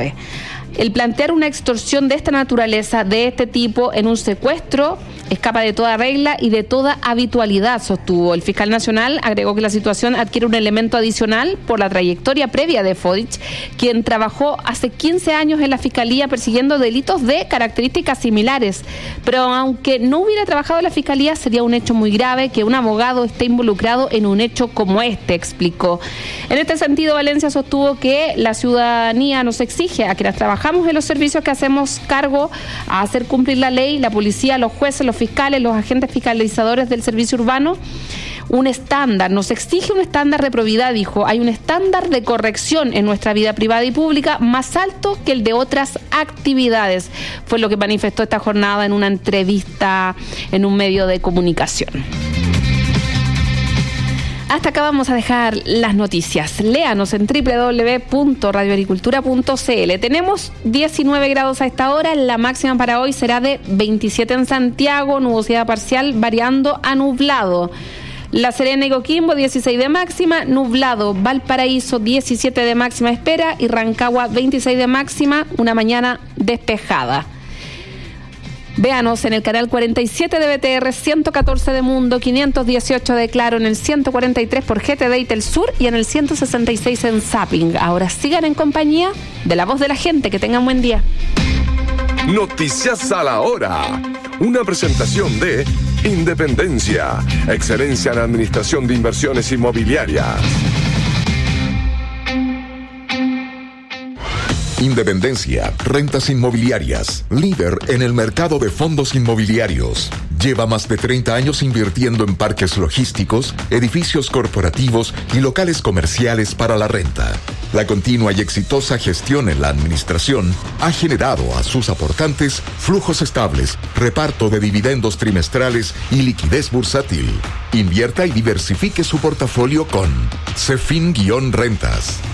grave. El plantear una extorsión de esta naturaleza, de este tipo, en un secuestro, escapa de toda regla y de toda habitualidad, sostuvo. El fiscal nacional agregó que la situación adquiere un elemento adicional por la trayectoria previa de Fodich, quien trabajó hace 15 años en la Fiscalía persiguiendo delitos de características similares. Pero aunque no hubiera trabajado en la Fiscalía, sería un hecho muy grave que un abogado esté involucrado en un hecho como este, explicó. En este sentido, Valencia sostuvo que la ciudadanía nos exige a quienes trabajamos en los servicios que hacemos cargo a hacer cumplir la ley, la policía, los jueces, los fiscales, los agentes fiscalizadores del servicio urbano, un estándar, nos exige un estándar de probidad, dijo. Hay un estándar de corrección en nuestra vida privada y pública más alto que el de otras actividades, fue lo que manifestó esta jornada en una entrevista en un medio de comunicación. Hasta acá vamos a dejar las noticias. Léanos en www.radioagricultura.cl. Tenemos 19 grados a esta hora. La máxima para hoy será de 27 en Santiago, nubosidad parcial variando a nublado. La Serena y Coquimbo, 16 de máxima, nublado. Valparaíso, 17 de máxima espera y Rancagua, 26 de máxima, una mañana despejada. Véanos en el canal 47 de BTR, 114 de Mundo, 518 de Claro, en el 143 por GTD y Telsur y en el 166 en Zapping. Ahora sigan en compañía de La Voz de la Gente. Que tengan buen día. Noticias a la hora. Una presentación de Independencia, excelencia en administración de inversiones inmobiliarias. Independencia, rentas inmobiliarias, líder en el mercado de fondos inmobiliarios. Lleva más de 30 años invirtiendo en parques logísticos, edificios corporativos y locales comerciales para la renta. La continua y exitosa gestión en la administración ha generado a sus aportantes flujos estables, reparto de dividendos trimestrales y liquidez bursátil. Invierta y diversifique su portafolio con Cefin-Rentas.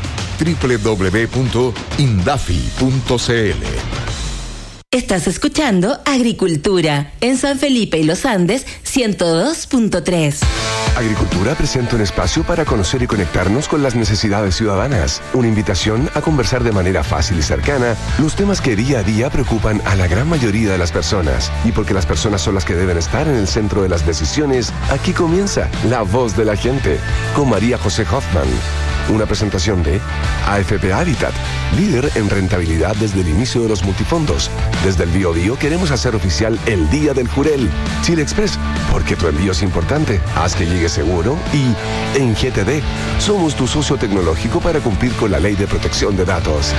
www.indafi.cl. Estás escuchando Agricultura en San Felipe y Los Andes 102.3. Agricultura presenta un espacio para conocer y conectarnos con las necesidades ciudadanas. Una invitación a conversar de manera fácil y cercana los temas que día a día preocupan a la gran mayoría de las personas. Y porque las personas son las que deben estar en el centro de las decisiones, aquí comienza La Voz de la Gente con María José Hoffman. Una presentación de AFP Habitat, líder en rentabilidad desde el inicio de los multifondos. Desde el Biobío queremos hacer oficial el Día del Jurel. Chile Express, porque tu envío es importante. Haz que llegue seguro. Y en GTD, somos tu socio tecnológico para cumplir con la ley de protección de datos.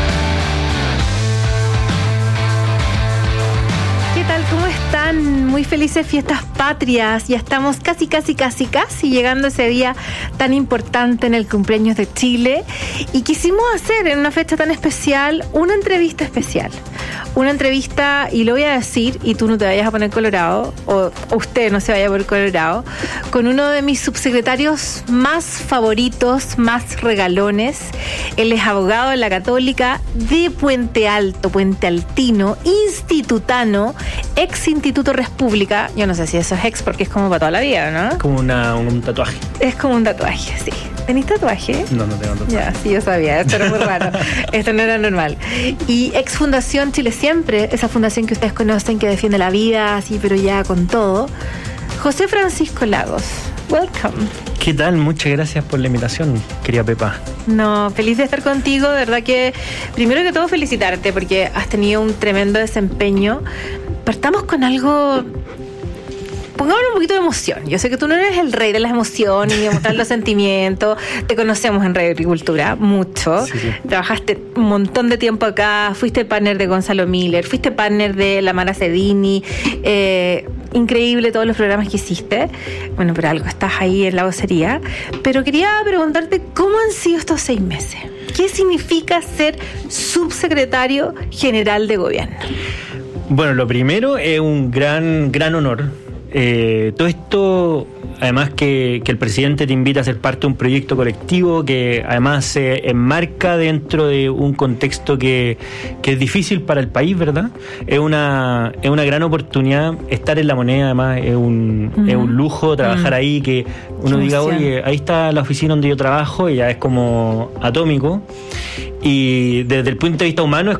¿Qué tal? ¿Cómo están? Muy felices fiestas patrias. Ya estamos casi llegando a ese día tan importante en el cumpleaños de Chile. Y quisimos hacer en una fecha tan especial una entrevista especial. Una entrevista, y lo voy a decir, y tú no te vayas a poner colorado, o usted no se vaya a poner colorado, con uno de mis subsecretarios más favoritos, más regalones. Él es abogado en la Católica de Puente Alto, Puente Altino, institutano, ex Instituto República. Yo no sé si eso es ex porque es como para toda la vida, ¿no? Como un tatuaje. Es como un tatuaje, sí. ¿Tenés tatuaje? No tengo tatuaje. Ya, sí, yo sabía. Esto era muy raro. Esto no era normal. Y ex Fundación Chile Siempre, esa fundación que ustedes conocen que defiende la vida, así, pero ya con todo. José Francisco Lagos, welcome. ¿Qué tal? Muchas gracias por la invitación, querida Pepa. No, feliz de estar contigo. De verdad que, primero que todo, felicitarte porque has tenido un tremendo desempeño. Partamos con algo... Pongámosle un poquito de emoción. Yo sé que tú no eres el rey de las emociones ni de mostrar los sentimientos. Te conocemos en Radio Agricultura mucho. Sí. Trabajaste un montón de tiempo acá. Fuiste partner de Gonzalo Miller. Fuiste partner de la Mara Cedini. Increíble todos los programas que hiciste. Bueno, pero algo estás ahí en la vocería. Pero quería preguntarte cómo han sido estos 6 meses. ¿Qué significa ser subsecretario general de gobierno? Bueno, lo primero es un gran honor. Todo esto, además que el presidente te invita a ser parte de un proyecto colectivo que además se enmarca dentro de un contexto que es difícil para el país, ¿verdad? Es una gran oportunidad estar en La Moneda, además es un lujo trabajar ahí, que uno diga, oye, ahí está la oficina donde yo trabajo, y ya es como atómico. Y desde el punto de vista humano es